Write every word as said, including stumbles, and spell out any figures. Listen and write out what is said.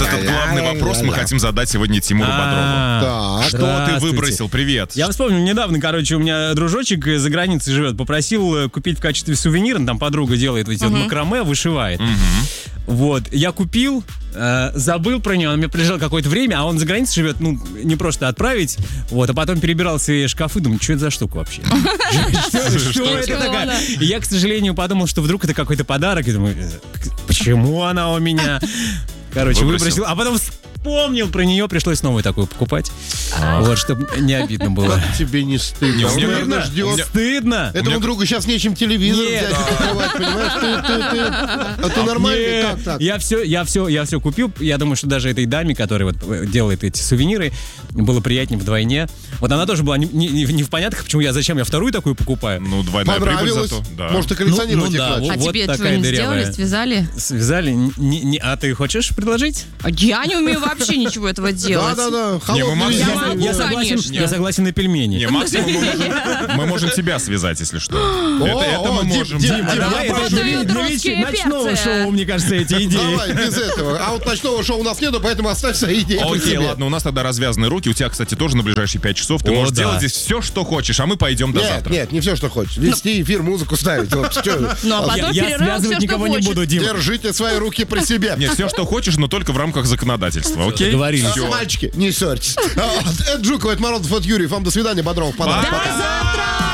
этот главный вопрос мы хотим задать сегодня Тимуру Бодрову. Так. Что ты выбросил? Привет. Я вспомнил, недавно, короче, у меня дружочек за границей живет, попросил купить в качестве сувенира, там подруга делает эти вот макраме, вышивает. Вот, я купил, э, забыл про него, он мне прилежал какое-то время, а он за границей живет, ну, не просто отправить, вот, а потом перебирал свои шкафы, думаю, что это за штука вообще? Что это такое? И я, к сожалению, подумал, что вдруг это какой-то подарок, и думаю, почему она у меня? Короче, выбросил, а потом вспомнил про нее, пришлось новую такую покупать. Вот, чтобы не обидно было. Как тебе не стыдно? Он, наверное, ждет. Стыдно? Этому другу сейчас нечем телевизор взять и покрывать, понимаешь? Ты, ты, ты. А ты нормальный? Как так? Я все, я все, я все купил. Я думаю, что даже этой даме, которая вот делает эти сувениры, было приятнее вдвойне. Вот она тоже была не, не, не в понятках, почему я, зачем я вторую такую покупаю. Ну, двойная прибыль зато. Да. Может, и коллекционировать ну, ну, их да, начал. А вот тебе такая что-нибудь дырявая. сделали, связали? Связали? Не, не, а ты хочешь предложить? Я не умею вообще ничего этого делать. Да-да-да. Не, мы Холодный могли- Я язык. могу, Я согласен, конечно. я согласен на пельмени. Не, максимум мы можем, мы можем тебя связать, если что. Это, это мы о, Дим, можем. Дим, А Дим, давай я это прошу. для, для русские вечер- ночного перцы. шоу, мне кажется, эти идеи. Давай, без этого. А вот ночного шоу у нас нету, поэтому оставь свои идеи при Окей, себе. ладно, у нас тогда развязаны руки. У тебя, кстати, тоже на ближайшие пять часов. Ты О, можешь да. делать здесь все, что хочешь, а мы пойдем до Нет, завтра. нет, не все, что хочешь. Вести эфир, музыку ставить. Вот, чё? Ну, а Я, потом я перерыв, связывать все, что никого не хочешь. буду, Дима. Держите свои руки при себе. Нет, все, что хочешь, но только в рамках законодательства, окей? Договорились. Всё. Мальчики, не ссорьтесь. А, Это Жукова, это Морозов, это Юрий. Вам до свидания, Бодров. Пока. Пока. До завтра!